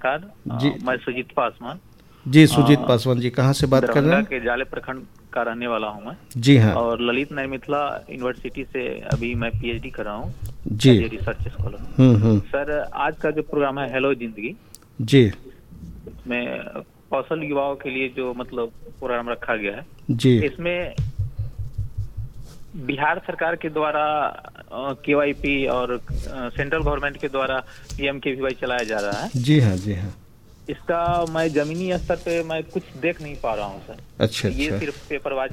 नमस्कार। जी मैं सुजीत पासवान जी, सुजीत पासवान जी, कहाँ से बात कर रहे दरभंगा हैं? के जाले प्रखंड का रहने वाला हूँ मैं। जी हाँ। और ललित नारायण मिथिला यूनिवर्सिटी से अभी मैं पीएचडी कर रहा हूँ जी। As a research scholar. Sir, आज का जो प्रोग्राम है हेलो जिंदगी, जी इसमें कौशल युवाओं के लिए जो मतलब प्रोग्राम रखा गया है, जी इसमें बिहार सरकार के द्वारा केवाईपी और सेंट्रल गवर्नमेंट के द्वारा पीएमकेवीवाई चलाया जा रहा है। जी हाँ। जी हाँ। इसका मैं जमीनी स्तर पे मैं कुछ देख नहीं पा रहा हूँ सर। अच्छा ये अच्छा। सिर्फ पेपरबाजी